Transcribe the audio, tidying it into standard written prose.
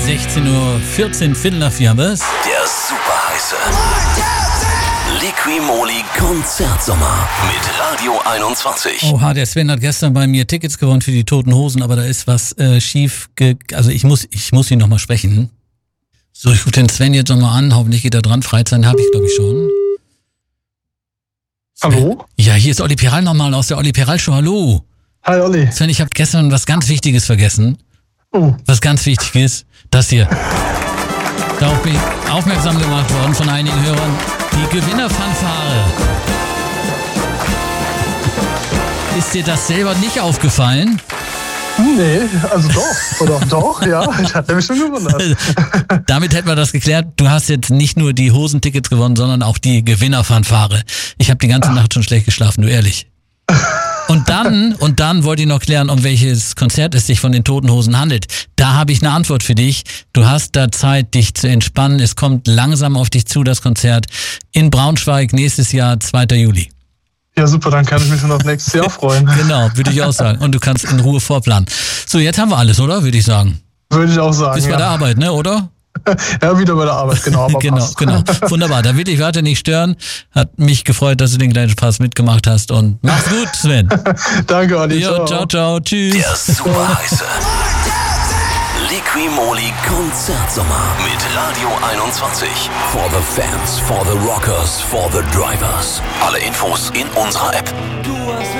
16:14 Uhr, Viertel nach 4 haben wir's. Der super heiße Liqui-Moly Konzertsommer mit Radio 21. Oha, der Sven hat gestern bei mir Tickets gewonnen für die Toten Hosen, aber da ist was schief. Also ich muss ihn nochmal sprechen. So, ich rufe den Sven jetzt nochmal an. Hoffentlich geht er dran. Freizeit habe ich, glaube ich, schon. Sven. Hallo? Ja, hier ist Olli Peral nochmal aus der Olli Peral Show. Hallo. Hi Olli. Sven, ich habe gestern was ganz Wichtiges vergessen. Oh. Was ganz wichtig ist, das hier. Darauf bin ich aufmerksam gemacht worden von einigen Hörern. Die Gewinnerfanfare. Ist dir das selber nicht aufgefallen? Nee, also doch. Oder doch, ja. Ich hatte mich schon gewundert. Damit hätten wir das geklärt. Du hast jetzt nicht nur die Hosentickets gewonnen, sondern auch die Gewinnerfanfare. Ich habe die ganze Nacht schon schlecht geschlafen, du ehrlich. Und dann wollte ich noch klären, um welches Konzert es sich von den Toten Hosen handelt. Da habe ich eine Antwort für dich. Du hast da Zeit, dich zu entspannen. Es kommt langsam auf dich zu, das Konzert in Braunschweig nächstes Jahr, 2. Juli. Ja, super, dann kann ich mich schon auf nächstes Jahr freuen. Genau, würde ich auch sagen. Und du kannst in Ruhe vorplanen. So, jetzt haben wir alles, oder? Würde ich sagen. Würde ich auch sagen, Bist bei der Arbeit, ne, oder? Ja, wieder bei der Arbeit, genau. Aber genau. Wunderbar, da will ich weiter nicht stören. Hat mich gefreut, dass du den kleinen Spaß mitgemacht hast und mach's gut, Sven. Danke, Olli. Jo, ciao, tschüss. Der super heiße Liqui-Moly Konzertsommer mit Radio 21. For the fans, for the rockers, for the drivers. Alle Infos in unserer App.